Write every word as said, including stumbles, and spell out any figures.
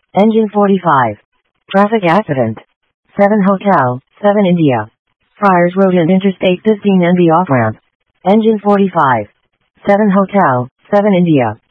Engine forty-five. Traffic accident. seven Hotel, seven India. Friars Road and Interstate fifteen N B off-ramp. Engine forty-five. seven Hotel, seven India.